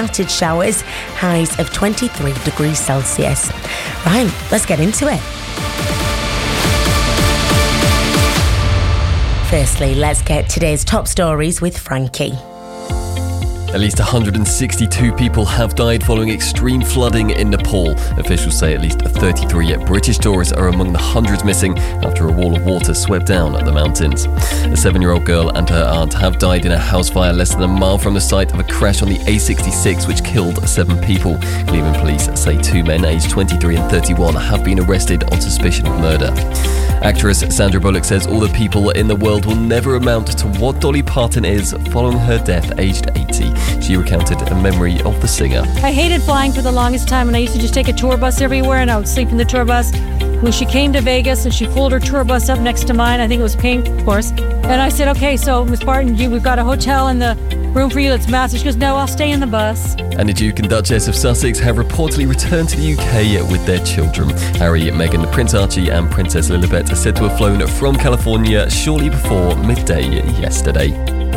scattered showers, highs of 23 degrees Celsius. Right, let's get into it. Firstly, let's get today's top stories with Frankie. At least 162 people have died following extreme flooding in Nepal. Officials say at least 33 British tourists are among the hundreds missing after a wall of water swept down the mountains. A 7-year-old girl and her aunt have died in a house fire less than a mile from the site of a crash on the A66 which killed 7 people. Cleveland police say 2 men aged 23 and 31 have been arrested on suspicion of murder. Actress Sandra Bullock says all the people in the world will never amount to what Dolly Parton is following her death aged 80. She recounted a memory of the singer. I hated flying for the longest time, and I used to just take a tour bus everywhere, and I would sleep in the tour bus. When she came to Vegas and she pulled her tour bus up next to mine, I think it was pink, of course, and I said, okay, so Miss Parton, we've got a hotel in the room for you that's massive. She goes, no, I'll stay in the bus. And the Duke and Duchess of Sussex have reportedly returned to the UK with their children. Harry, Meghan, Prince Archie and Princess Lilibet are said to have flown from California shortly before midday yesterday.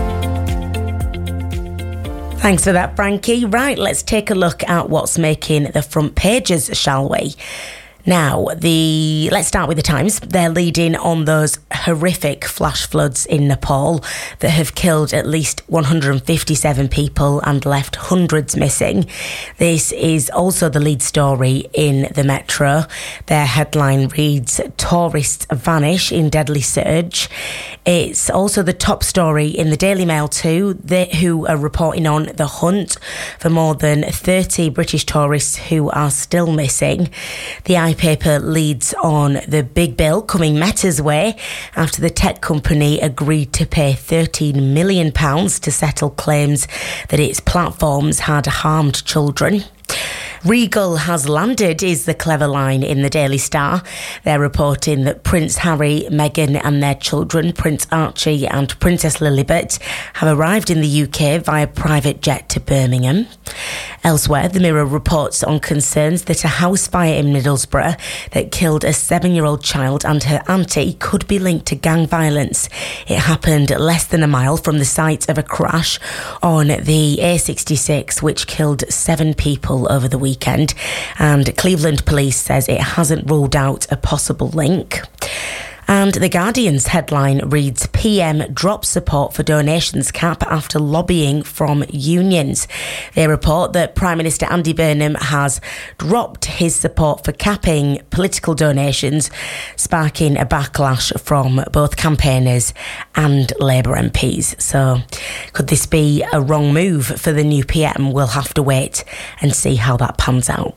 Thanks for that, Frankie. Right, let's take a look at what's making the front pages, shall we? Now, let's start with the Times. They're leading on those horrific flash floods in Nepal that have killed at least 157 people and left hundreds missing. This is also the lead story in the Metro. Their headline reads, "Tourists vanish in deadly surge." It's also the top story in the Daily Mail too, who are reporting on the hunt for more than 30 British tourists who are still missing. The paper leads on the big bill coming Meta's way after the tech company agreed to pay £13 million to settle claims that its platforms had harmed children. Regal has landed is the clever line in the Daily Star. They're reporting that Prince Harry, Meghan and their children, Prince Archie and Princess Lilibet, have arrived in the UK via private jet to Birmingham. Elsewhere, the Mirror reports on concerns that a house fire in Middlesbrough that killed a 7-year-old child and her auntie could be linked to gang violence. It happened less than a mile from the site of a crash on the A66 which killed 7 people over the weekend, and Cleveland police says it hasn't ruled out a possible link. And The Guardian's headline reads, PM drops support for donations cap after lobbying from unions. They report that Prime Minister Andy Burnham has dropped his support for capping political donations, sparking a backlash from both campaigners and Labour MPs. So could this be a wrong move for the new PM? We'll have to wait and see how that pans out.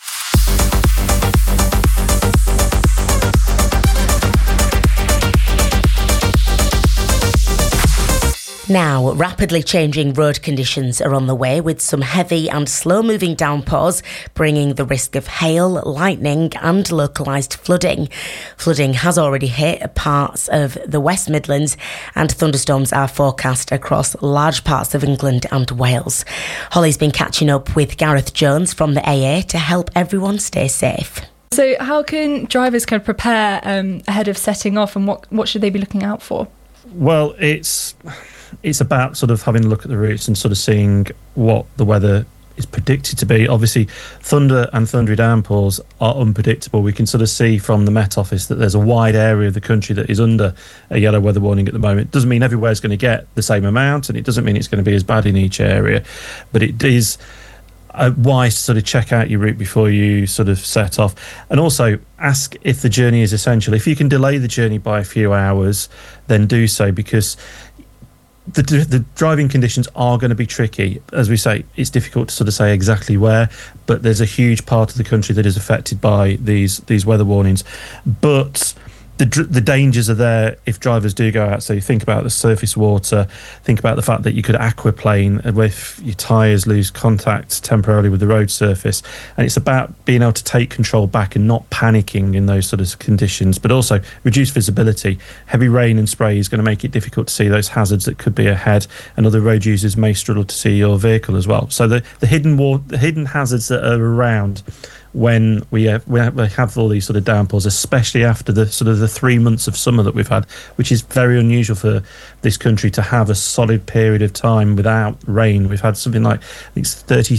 Now, rapidly changing road conditions are on the way with some heavy and slow-moving downpours bringing the risk of hail, lightning and localised flooding. Flooding has already hit parts of the West Midlands and thunderstorms are forecast across large parts of England and Wales. Holly's been catching up with Gareth Jones from the AA to help everyone stay safe. So how can drivers kind of prepare ahead of setting off, and what should they be looking out for? Well, it's about sort of having a look at the routes and sort of seeing what the weather is predicted to be. Obviously, thunder and thundery downpours are unpredictable. We can sort of see from the Met Office that there's a wide area of the country that is under a yellow weather warning at the moment. Doesn't mean everywhere is going to get the same amount, and it doesn't mean it's going to be as bad in each area, but it is wise to sort of check out your route before you sort of set off, and also ask if the journey is essential. If you can delay the journey by a few hours, then do so, because the driving conditions are going to be tricky. As we say, it's difficult to sort of say exactly where, but there's a huge part of the country that is affected by these weather warnings. But the dangers are there if drivers do go out. So you think about the surface water, think about the fact that you could aquaplane if your tyres lose contact temporarily with the road surface. And it's about being able to take control back and not panicking in those sort of conditions, but also reduce visibility. Heavy rain and spray is going to make it difficult to see those hazards that could be ahead, and other road users may struggle to see your vehicle as well. So the hidden hazards that are around when we have all these sort of downpours, especially after the sort of the 3 months of summer that we've had, which is very unusual for this country to have a solid period of time without rain. We've had something like, I think it's